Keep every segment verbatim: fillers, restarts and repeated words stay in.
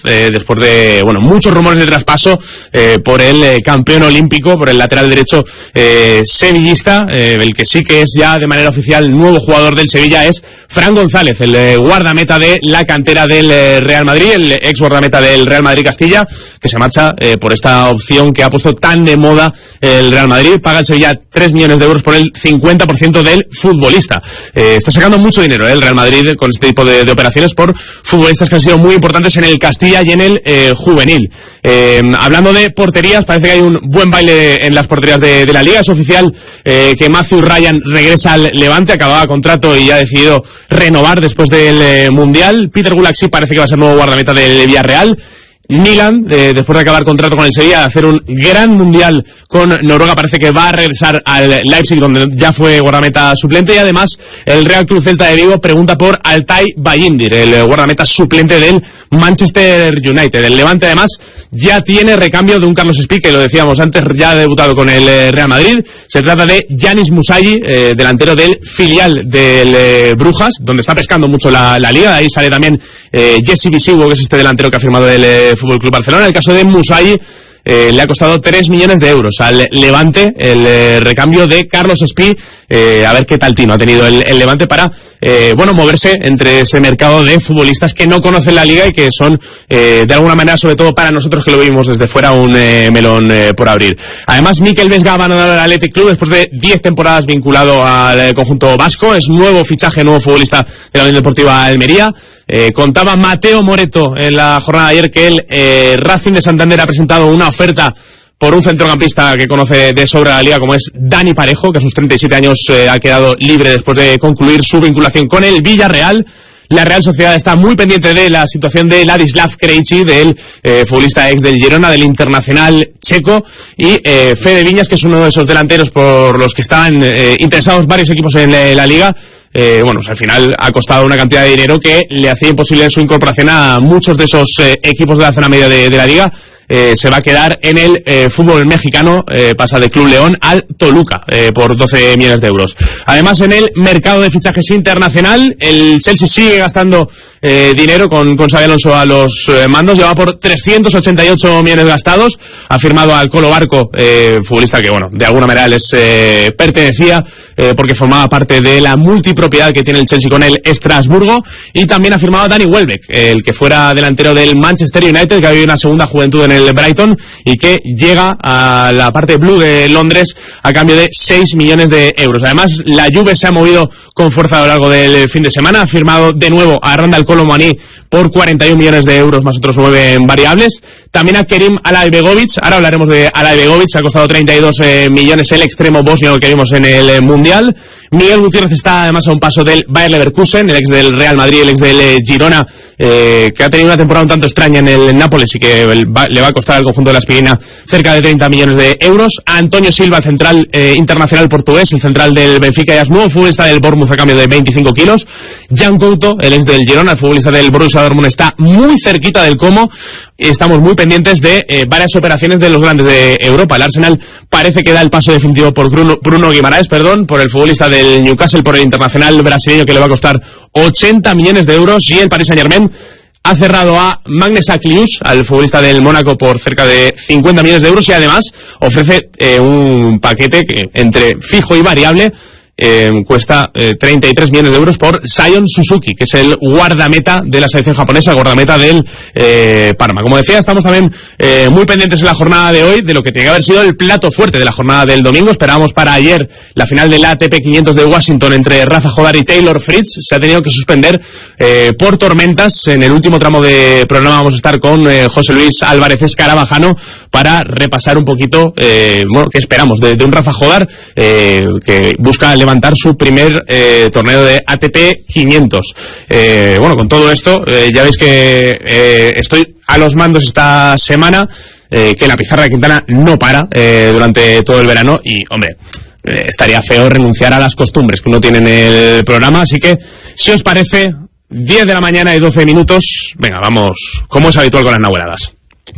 eh, después de, bueno, muchos rumores de traspaso eh, por el eh, campeón olímpico, por el lateral derecho eh, sevillista, eh, el que sí que es ya de manera oficial nuevo jugador del Sevilla es Fran González, el eh, guardameta de la cantera del eh, Real Madrid, el ex guardameta del Real Madrid Castilla, que se marcha eh, por esta opción que ha puesto tan de moda el Real Madrid. Paga el Sevilla tres millones de euros por el cincuenta por ciento del futbolista. Eh, está sacando mucho dinero eh, el Real Madrid con este tipo de, de operaciones por futbolistas que han sido muy importantes en el Castilla y en el eh, juvenil. Eh, hablando de porterías, parece que hay un buen baile en las porterías de, de la Liga. Es oficial eh, que Matthew Ryan regresa al Levante, acababa contrato y ya ha decidido renovar después del eh, Mundial. Peter Gulaxi parece que va a ser nuevo guardameta del Villarreal. Milan, eh, después de acabar contrato con el Sevilla, de hacer un gran mundial con Noruega, parece que va a regresar al Leipzig, donde ya fue guardameta suplente. Y además el Real Club Celta de Vigo pregunta por Altay Bayindir, el guardameta suplente del Manchester United. El Levante además ya tiene recambio de un Carlos Espí, que lo decíamos antes, ya ha debutado con el Real Madrid. Se trata de Yanis Musayi, eh, delantero del filial del eh, Brujas, donde está pescando mucho la, la liga. Ahí sale también eh, Jesse Visivo, que es este delantero que ha firmado el eh, Fútbol Club Barcelona. El caso de Musayi eh, le ha costado tres millones de euros al Levante, el eh, recambio de Carlos Espí. Eh, a ver qué tal tino ha tenido el, el Levante para eh, bueno, moverse entre ese mercado de futbolistas que no conocen la liga y que son eh, de alguna manera, sobre todo para nosotros que lo vimos desde fuera, un eh, melón eh, por abrir. Además, Mikel Vesga ha abandonado el Athletic Club después de diez temporadas vinculado al eh, conjunto vasco. Es nuevo fichaje, nuevo futbolista de la Unión Deportiva Almería. Eh, contaba Mateo Moreto en la jornada de ayer que el eh, Racing de Santander ha presentado una oferta por un centrocampista que conoce de sobra la liga, como es Dani Parejo, que a sus treinta y siete años eh, ha quedado libre después de concluir su vinculación con el Villarreal. La Real Sociedad está muy pendiente de la situación de Ladislav Krejci, del eh, futbolista ex del Girona, del internacional checo, y eh, Fede Viñas, que es uno de esos delanteros por los que estaban eh, interesados varios equipos en la, la liga. Eh, bueno, pues al final ha costado una cantidad de dinero que le hacía imposible su incorporación a muchos de esos eh, equipos de la zona media de, de la liga. Eh, se va a quedar en el eh, fútbol mexicano, eh, pasa de Club León al Toluca eh, por doce millones de euros. Además, en el mercado de fichajes internacional, el Chelsea sigue gastando eh, dinero con, con Xabi Alonso a los eh, mandos, lleva por trescientos ochenta y ocho millones gastados, ha firmado al Colo Barco, eh, futbolista que, bueno, de alguna manera les eh, pertenecía eh, porque formaba parte de la multipropiedad que tiene el Chelsea con el Estrasburgo, y también ha firmado a Danny Welbeck, el que fuera delantero del Manchester United, que ha vivido una segunda juventud en el Brighton y que llega a la parte blue de Londres a cambio de seis millones de euros. Además, la Juve se ha movido con fuerza a lo largo del fin de semana, ha firmado de nuevo a Randal Kolo Muani por cuarenta y un millones de euros más otros nueve en variables. También a Kerim Alaibegovic, ahora hablaremos de Alaibegovic, ha costado treinta y dos eh, millones el extremo bosnio que vimos en el eh, Mundial. Miguel Gutiérrez está además a un paso del Bayer Leverkusen, el ex del Real Madrid, el ex del eh, Girona, eh, que ha tenido una temporada un tanto extraña en el Nápoles y que el, va, le va a costar al conjunto de la Espirina cerca de treinta millones de euros. A Antonio Silva, central eh, internacional portugués, el central del Benfica, y es nuevo futbolista del Bournemouth a cambio de veinticinco kilos. Jan Couto, el ex del Girona, el futbolista del Borussia Dortmund, está muy cerquita del Como. Estamos muy pendientes de eh, varias operaciones de los grandes de Europa. El Arsenal parece que da el paso definitivo por Bruno, Bruno Guimaraes, perdón, por el futbolista del Newcastle, por el internacional brasileño, que le va a costar ochenta millones de euros, y el Paris Saint-Germain ha cerrado a Magnus Aklius, al futbolista del Mónaco, por cerca de cincuenta millones de euros, y además ofrece eh, un paquete que entre fijo y variable Eh, cuesta eh, treinta y tres millones de euros por Sion Suzuki, que es el guardameta de la selección japonesa, guardameta del eh, Parma. Como decía, estamos también eh, muy pendientes en la jornada de hoy de lo que tiene que haber sido el plato fuerte de la jornada del domingo. Esperábamos para ayer la final del A T P quinientos de Washington entre Rafa Jodar y Taylor Fritz. Se ha tenido que suspender eh, por tormentas. En el último tramo de programa vamos a estar con eh, José Luis Álvarez Escarabajano para repasar un poquito eh, bueno, qué esperamos de, de un Rafa Jodar eh, que busca levantar su primer eh, torneo de A T P quinientos. Eh, bueno, con todo esto, eh, ya veis que eh, estoy a los mandos esta semana, eh, que la pizarra de Quintana no para eh, durante todo el verano y, hombre, eh, estaría feo renunciar a las costumbres que uno tiene en el programa, así que, si os parece, diez de la mañana y doce minutos, venga, vamos, como es habitual con las nahueladas.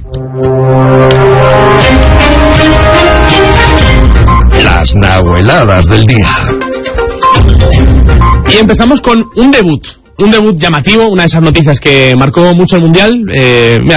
Las nahueladas del día. Y empezamos con un debut, un debut llamativo, una de esas noticias que marcó mucho el Mundial. Eh, mira,